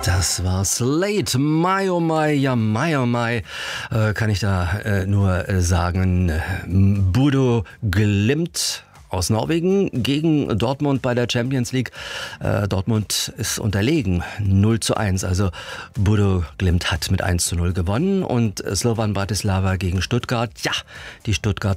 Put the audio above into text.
Das war Slate, My oh my, ja my oh my, kann ich da nur sagen. Bodo Glimt aus Norwegen gegen Dortmund bei der Champions League. Dortmund ist unterlegen, 0:1. Also Bodo Glimt hat mit 1:0 gewonnen und Slovan Bratislava gegen Stuttgart. Ja, die Stuttgart